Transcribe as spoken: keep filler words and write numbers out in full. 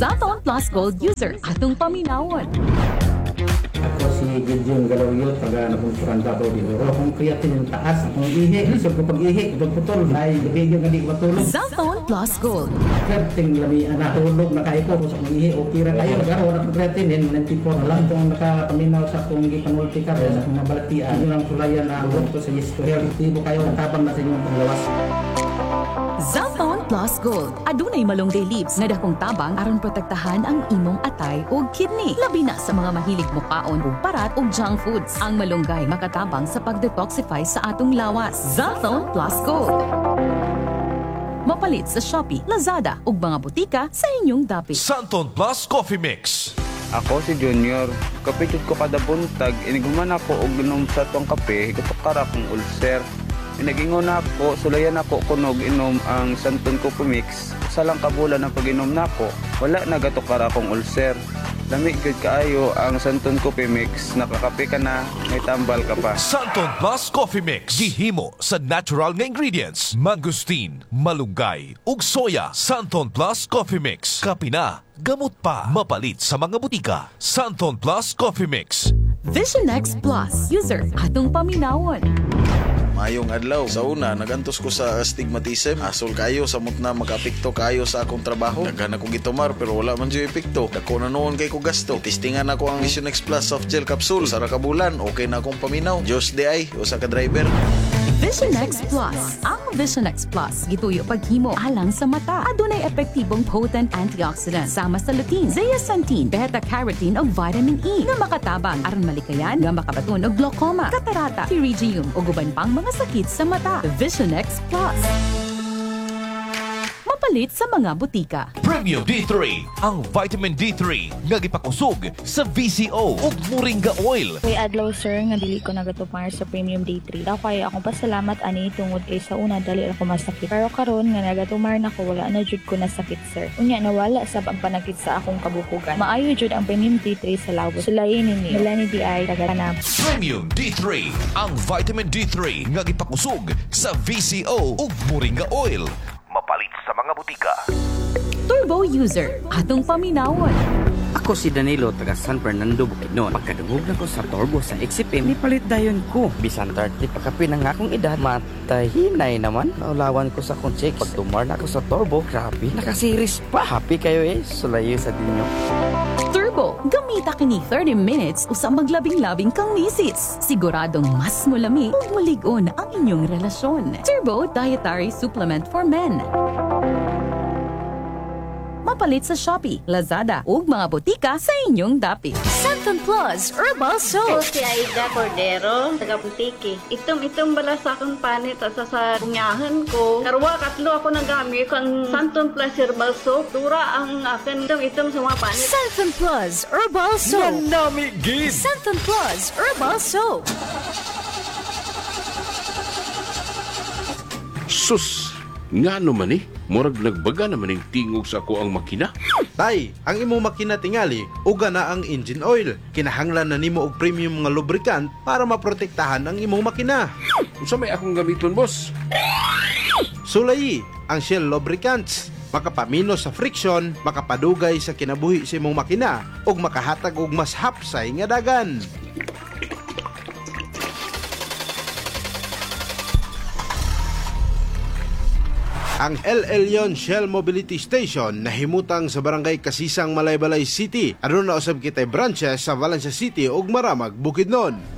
Cellphone Plus Gold user atong paminawon. Ako si Gideon Galawiyot, taga Napunturan Davao de Oro. Kung creatine yung taas, kung ihi, so kung pag-ihi, kung putol, ay bigyan nga di matulog. Cellphone Plus Gold. Kerting lami, natulog na kayo ko, sa kung ihi, okay ra kayo. Pero wala kong creatine, ninety-four na lang. Kung nakapaminaw sa kung gipanultikar, sa kung nabalatian, yun ang sulayan na huwag ko sa Yesko Health. Tibo kayo, tabang na sa inyong panglawas. Zalphone Plus Gold. Adunay malunggay leaves nga dakong tabang aron protektahan ang imong atay ug kidney. Labi na sa mga mahilig mukaon ug parat ug junk foods. Ang malunggay makatabang sa pag-detoxify sa atong lawas. Zalphone Plus Gold. Mapalit sa Shopee, Lazada ug mga butika sa inyong dapit. Santon Plus Coffee Mix. Ako si Junior. Kapitid ko kada buntag, iniguman ako og inom sa tuwang kape, ikatukara kong ulcer. Inagingon ako, sulayan ako kunog inom ang Santon Coffee Mix. Sa lang kabulan ng pag-inom nako, wala nagatukara kong ulcer. Lamig gud kaayo ang Santon Coffee Mix, nakakape ka na, may tambal ka pa. Santon Plus Coffee Mix. Gihimo sa natural nga ingredients, mangosteen, malunggay, ug soya. Santon Plus Coffee Mix. Kape na, gamot pa. Mapalit sa mga butika. Santon Plus Coffee Mix. Vision X Plus user atong paminawon. Mayong adlaw. Sa una, nagantos ko sa astigmatism. Asol kayo, samot na makapikto kayo sa akong trabaho. Naghan akong gitumar pero wala man dyan epekto. Dako na noon kay ko gasto. Tistingan ako ang Vision X Plus soft gel capsule. Sa rakabulan, okay na akong paminaw. Diyos di ay, usa ka driver. Vision X Plus. Ang Vision X Plus gituyo paghimo alang sa mata. Adunay epektibong potent antioxidant sama sa lutein, zeaxanthin, beta-carotene ug vitamin E nga makatabang aron malikayan nga makabaton og glaucoma, katarata, pterygium ug uban pang mga sakit sa mata. Vision X Plus. Mapalit sa mga butika. Premium D three, ang vitamin D three nga gipakusog sa V C O ug moringa oil. Kay adlaw sir nga dili ko nagatumar sa Premium D three. Daw kay akong pasalamat ani tungod kay sa una dali ako masakit. Pero karon nga nagatumar na ko wala na jud ko nasakit sir. Unya nawala sab ang panakit sa akong kabukugan. Maayo jud ang Premium D three sa lawos. Sulayin ni Melanie D I taga-Tanab. Premium D three, ang vitamin D three nga gipakusog sa V C O ug moringa oil. Mapalit sa mga butika. Turbo user atong paminawon. Ako si Danilo, taga San Fernando, Bukidnon. Pagkadungog na ko sa turbo sa X P M, nipalit dayon ko. Bisan thirty pagkapi ng akong edad, matahinay naman. Naulawan ko sa akong chicks. Pag tumar na ako sa turbo, grabe, nakasiris pa. Happy kayo eh, sulayo sa dinyo. Turbo, gamita kini thirty minutes usa maglabing-labing kang misis. Siguradong mas mulami ug mulig-on ang inyong relasyon. Turbo Dietary Supplement for Men. Mapalit sa Shopee, Lazada ug mga butika sa inyong dapit. Santon Plus Herbal Soap. Ako si Aida Cordero, taga Butiki. Itom-itom bala sa akong panit at sa, sa punyahan ko. Karwa, katlo ako nagamit ang Santon Plus Herbal Soap. Dura ang akin itom-itom sa mga panit. Santon Plus Herbal Soap. Nanamigid! Santon Plus Herbal Soap. Sus! Nga naman eh, murag nagbaga naman yung tingog sa ako ang makina. Tay, ang imong makina tingali, uga na ang engine oil. Kinahanglan na nimo og premium nga lubricant para maprotektahan ang imong makina. Unsa may akong gamiton, boss? Sulayi, ang Shell lubricants. Makapamino sa friction, makapadugay sa kinabuhi sa imong makina, ug makahatag og mas hapsay nga dagan. Ang El Elyon Shell Mobility Station nahimutang sa barangay Kasisang, Malaybalay City. Aron na usab kitay branches sa Valencia City ug Maramag, Bukidnon.